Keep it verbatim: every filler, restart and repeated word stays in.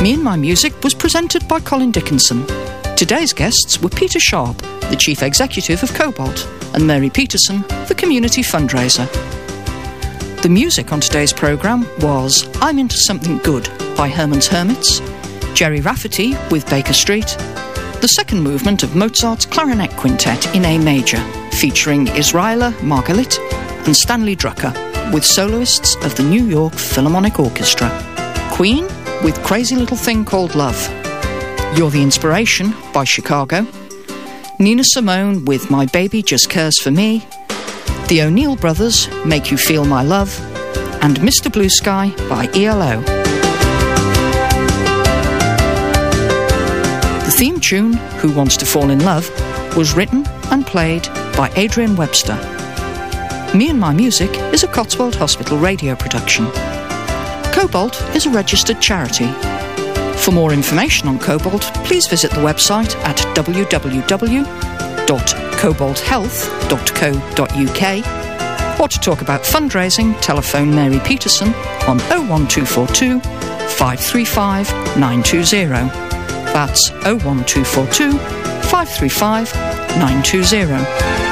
Me and My Music was presented by Colin Dickinson. Today's guests were Peter Sharp, the Chief Executive of Cobalt, and Mary Peterson, the Community Fundraiser. The music on today's programme was I'm Into Something Good by Herman's Hermits, Jerry Rafferty with Baker Street, the second movement of Mozart's Clarinet Quintet in A major, featuring Israela Margalit and Stanley Drucker, with soloists of the New York Philharmonic Orchestra. Queen with Crazy Little Thing Called Love. You're the Inspiration by Chicago. Nina Simone with My Baby Just Cares For Me. The O'Neill Brothers, Make You Feel My Love. And Mister Blue Sky by E L O. The theme tune, Who Wants to Fall in Love, was written and played by Adrian Webster. Me and My Music is a Cotswold Hospital radio production. Cobalt is a registered charity. For more information on Cobalt, please visit the website at w w w dot cobalt health dot co dot u k, or to talk about fundraising, telephone Mary Peterson on oh one two four two, five three five, nine two zero. That's oh one two four two, five three five, nine two zero.